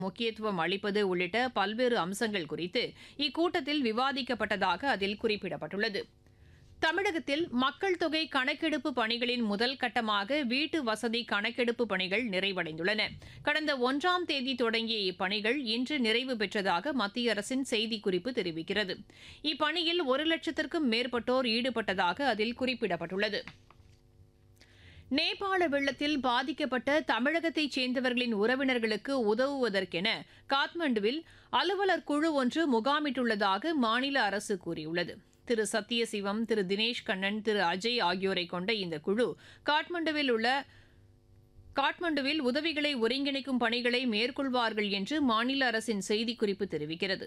முக்கியத்துவம் அளிப்பது உள்ளிட்ட பல்வேறு அம்சங்கள் குறித்து இக்கூட்டத்தில் விவாதிக்கப்பட்டதாக அதில் குறிப்பிடப்பட்டுள்ளது. தமிழகத்தில் மக்கள் தொகை கணக்கெடுப்பு பணிகளின் முதல் கட்டமாக வீட்டு வசதி கணக்கெடுப்பு பணிகள் நிறைவடைந்துள்ளன. கடந்த 1ஆம் தேதி தொடங்கிய இப்பணிகள் இன்று நிறைவு பெற்றதாக மத்திய அரசின் செய்திக்குறிப்பு தெரிவிக்கிறது. இப்பணியில் 1,00,000க்கும் மேற்பட்டோர் ஈடுபட்டதாக அதில் குறிப்பிடப்பட்டுள்ளது. நேபாள வெள்ளத்தில் பாதிக்கப்பட்ட தமிழகத்தைச் சேர்ந்தவர்களின் உறவினர்களுக்கு உதவுவதற்கென காத்மண்டுவில் அலுவலர் குழு ஒன்று முகாமிட்டுள்ளதாக மாநில அரசு கூறியுள்ளது. திரு சத்யசிவம், திரு தினேஷ் கண்ணன், திரு அஜய் ஆகியோரை கொண்ட இந்த குழு காட்மண்டுவில் உதவிகளை ஒருங்கிணைக்கும் பணிகளை மேற்கொள்வார்கள் என்று மாநில அரசின் செய்திக்குறிப்பு தெரிவிக்கிறது.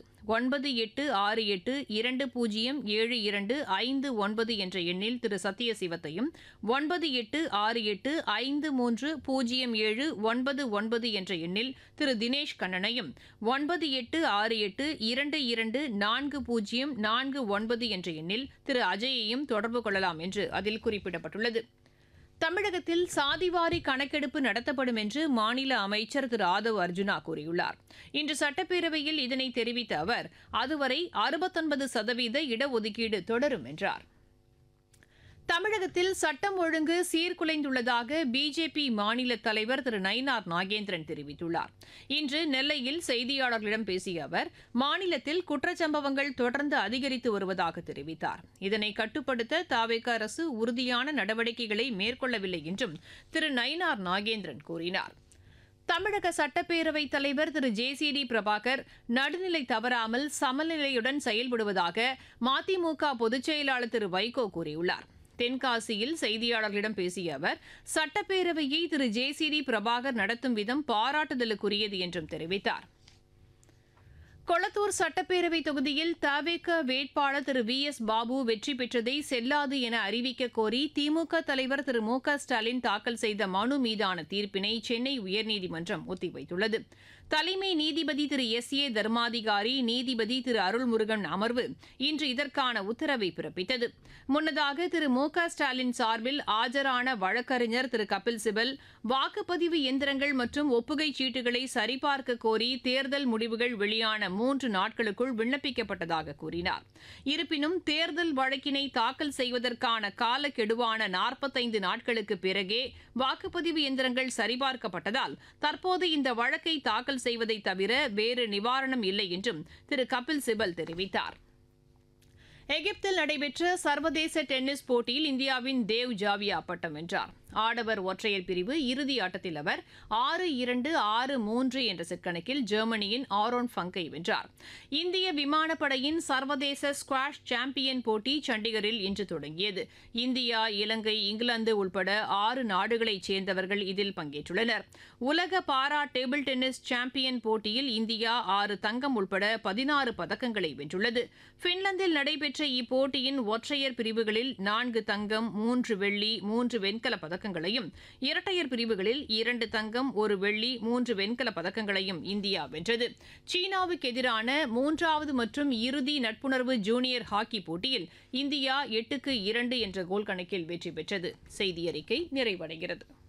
9868207259 என்ற எண்ணில் திரு சத்யசிவத்தையும் 9868530799 என்ற எண்ணில் திரு தினேஷ் கண்ணனையும் 9868224049 என்ற எண்ணில் திரு அஜயையும் தொடர்பு கொள்ளலாம் என்று அதில் குறிப்பிடப்பட்டுள்ளது. தமிழகத்தில் சாதிவாரி கணக்கெடுப்பு நடத்தப்படும் என்று மாநில அமைச்சர் திரு ஆதவ் அர்ஜுனா கூறியுள்ளார். இன்று சட்டப்பேரவையில் இதனை தெரிவித்த அவர், அதுவரை 69% இடஒதுக்கீடு தொடரும் என்றார். தமிழகத்தில் சட்டம் ஒழுங்கு சீர்குலைந்துள்ளதாக பிஜேபி மாநில தலைவர் திரு நயினார் நாகேந்திரன் தெரிவித்துள்ளார். இன்று நெல்லையில் செய்தியாளர்களிடம் பேசிய அவர், மாநிலத்தில் குற்றச்சம்பவங்கள் தொடர்ந்து அதிகரித்து வருவதாக தெரிவித்தார். இதனை கட்டுப்படுத்த தவேக அரசு உறுதியான நடவடிக்கைகளை மேற்கொள்ளவில்லை என்றும் திரு நயினார் நாகேந்திரன் கூறினார். தமிழக சட்டப்பேரவைத் தலைவர் திரு ஜே.சி.டி. பிரபாகர் நடுநிலை தவறாமல் சமநிலையுடன் செயல்படுவதாக மதிமுக பொதுச் செயலாளர் திரு வைகோ கூறியுள்ளார். தென்காசியில் செய்தியாளர்களிடம் பேசிய அவர், சட்டப்பேரவையை திரு ஜே.சி.டி. பிரபாகர் நடத்தும் விதம் பாராட்டுதலுக்குரியது என்றும் தெரிவித்தார். கொளத்தூர் சட்டப்பேரவை தொகுதியில் தவேக வேட்பாளர் திரு வி.எஸ். பாபு வெற்றி பெற்றதை செல்லாது என அறிவிக்க கோரி திமுக தலைவர் திரு மு.க. ஸ்டாலின் தாக்கல் செய்த மனு மீதான தீர்ப்பினை சென்னை உயர்நீதிமன்றம் ஒத்திவைத்துள்ளது. தலைமை நீதிபதி திரு எஸ்.ஏ. தர்மாதிகாரி, நீதிபதி திரு அருள்முருகன் அமர்வு இன்று இதற்கான உத்தரவை பிறப்பித்தது. முன்னதாக திரு மு.க. ஸ்டாலின் சார்பில் ஆஜரான வழக்கறிஞர் திரு கபில் சிபல், வாக்குப்பதிவு எந்திரங்கள் மற்றும் ஒப்புகைச் சீட்டுகளை சரிபார்க்க கோரி தேர்தல் முடிவுகள் வெளியான 3 நாட்களுக்குள் விண்ணப்பிக்கப்பட்டதாக கூறினார். இருப்பினும் தேர்தல் வழக்கினை தாக்கல் செய்வதற்கான காலக்கெடுவான 45 நாட்களுக்கு பிறகே வாக்குப்பதிவு எந்திரங்கள் சரிபார்க்கப்பட்டதால் தற்போது இந்த வழக்கை தாக்கல் செய்வதை தவிர வேறு நிவாரணம் இல்லை என்றும் திரு கபில் சிபல் தெரிவித்தார். எகிப்தில் நடைபெற்ற சர்வதேச டென்னிஸ் போட்டியில் இந்தியாவின் தேவ் ஜாவியா பட்டம் வென்றார். ஆடவர் ஒற்றையர் பிரிவு இறுதி ஆட்டத்தில் அவர் 6-2, 6-3 என்ற செட் கணக்கில் ஜெர்மனியின் ஆரோன் ஃபங்கை வென்றார். இந்திய விமானப்படையின் சர்வதேச ஸ்குவாஷ் சாம்பியன் போட்டி சண்டிகரில் இன்று தொடங்கியது. இந்தியா, இலங்கை, இங்கிலாந்து உள்பட 6 நாடுகளைச் சேர்ந்தவர்கள் இதில் பங்கேற்றுள்ளனர். உலக பாரா டேபிள் டென்னிஸ் சாம்பியன் போட்டியில் இந்தியா 6 தங்கம் உள்பட 16 பதக்கங்களை வென்றுள்ளது. பின்லாந்தில் நடைபெற்ற இப்போட்டியின் ஒற்றையர் பிரிவுகளில் 4 தங்கம், 3 வெள்ளி, 3 வெண்கல பதக்கங்களையும், இரட்டையர் பிரிவுகளில் 2 தங்கம், 1 வெள்ளி, 3 வெண்கல பதக்கங்களையும் இந்தியா வென்றது. சீனாவுக்கு எதிரான 3வது மற்றும் இறுதி நட்புணர்வு ஜூனியர் ஹாக்கி போட்டியில் இந்தியா 8-2 என்ற கோல் கணக்கில் வெற்றி பெற்றது. செய்தியறிக்கை நிறைவடைகிறது.